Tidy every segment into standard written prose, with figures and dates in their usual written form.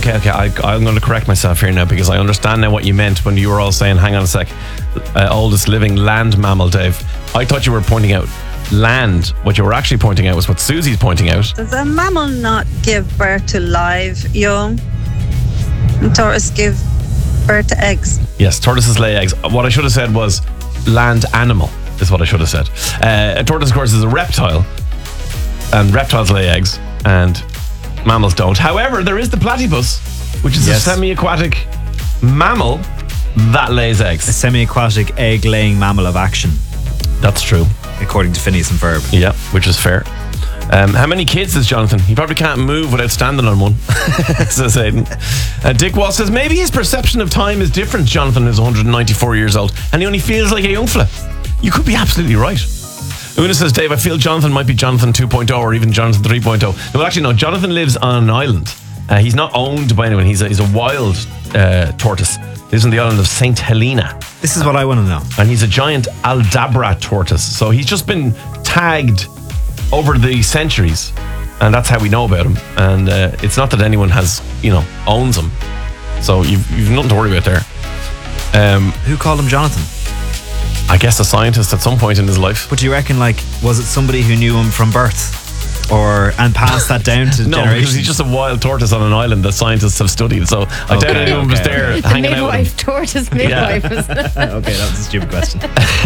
Okay. I'm going to correct myself here now because I understand now what you meant when you were all saying, hang on a sec, oldest living land mammal, Dave. I thought you were pointing out land. What you were actually pointing out was what Susie's pointing out. Does a mammal not give birth to live young? And tortoise give birth to eggs. Yes, tortoises lay eggs. What I should have said was land animal is what I should have said. A tortoise, of course, is a reptile, and reptiles lay eggs, and mammals don't. However, there is the platypus, which is a semi-aquatic mammal that lays eggs. A semi-aquatic egg-laying mammal of action. That's true. According to Phineas and Ferb. Yeah, which is fair. How many kids does Jonathan? He probably can't move without standing on one, says Aidan. Dick Wall says, maybe his perception of time is different. Jonathan is 194 years old and he only feels like a young fella. You could be absolutely right. Una says, Dave, I feel Jonathan might be Jonathan 2.0 or even Jonathan 3.0. No, actually, no. Jonathan lives on an island. He's not owned by anyone. He's a wild tortoise. He lives on the island of St. Helena. This is what I want to know. And he's a giant Aldabra tortoise. So he's just been tagged over the centuries, and that's how we know about him. And it's not that anyone has, owns him. So you've nothing to worry about there. Who called him Jonathan? I guess a scientist at some point in his life. But do you reckon, was it somebody who knew him from birth? And passed that down to no, generations? Because he's just a wild tortoise on an island that scientists have studied. So I doubt anyone was there hanging out with him. Tortoise midwife. Okay, that was a stupid question.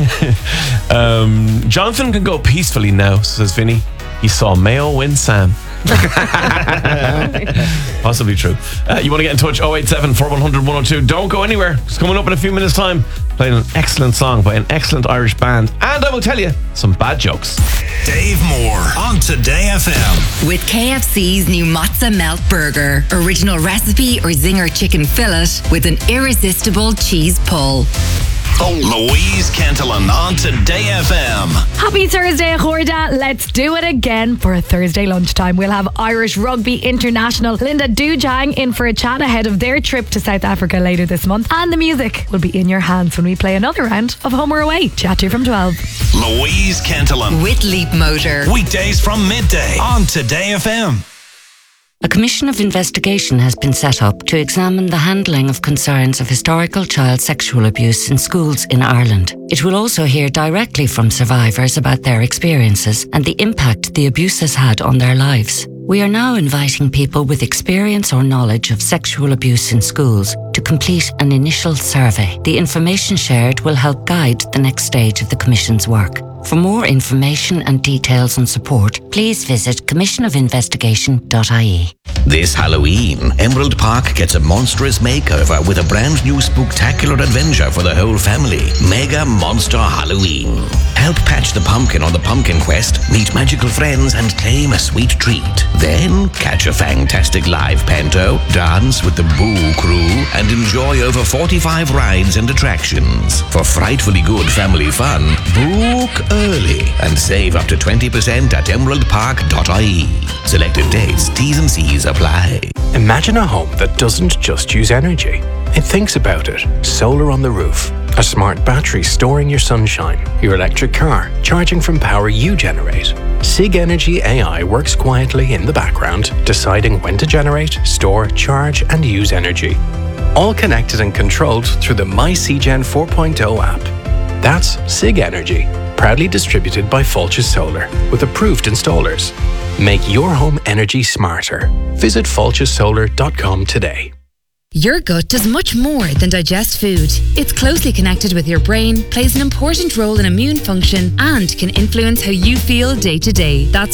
Jonathan can go peacefully now, says Vinny. He saw Mayo win Sam. Possibly true. You want to get in touch? 087 4100 102. Don't go anywhere. It's coming up in a few minutes' time. Playing an excellent song by an excellent Irish band. And I will tell you some bad jokes. Dave Moore on Today FM. With KFC's new Mozza Melt Burger. Original recipe or zinger chicken fillet with an irresistible cheese pull. Louise Cantillon on Today FM. Happy Thursday, Chorda. Let's do it again for a Thursday lunchtime. We'll have Irish Rugby International Linda Dujang in for a chat ahead of their trip to South Africa later this month. And the music will be in your hands when we play another round of Home or Away. Chat to you from 12. Louise Cantillon. With Leap Motor. Weekdays from midday on Today FM. A commission of investigation has been set up to examine the handling of concerns of historical child sexual abuse in schools in Ireland. It will also hear directly from survivors about their experiences and the impact the abuse has had on their lives. We are now inviting people with experience or knowledge of sexual abuse in schools to complete an initial survey. The information shared will help guide the next stage of the Commission's work. For more information and details on support, please visit commissionofinvestigation.ie. This Halloween, Emerald Park gets a monstrous makeover with a brand new spooktacular adventure for the whole family. Mega Monster Halloween. Help patch the pumpkin on the pumpkin quest, meet magical friends, and claim a sweet treat. Then catch a fantastic live panto, dance with the Boo Crew, and enjoy over 45 rides and attractions. For frightfully good family fun, book early and save up to 20% at emeraldpark.ie. Selected dates, T's and C's apply. Imagine a home that doesn't just use energy. It thinks about it. Solar on the roof, a smart battery storing your sunshine, your electric car charging from power you generate. SIG Energy AI works quietly in the background, deciding when to generate, store, charge and use energy. All connected and controlled through the MyCGen 4.0 app. That's SIG Energy, proudly distributed by Fulches Solar with approved installers. Make your home energy smarter. Visit fulchessolar.com today. Your gut does much more than digest food. It's closely connected with your brain, plays an important role in immune function, and can influence how you feel day to day. That's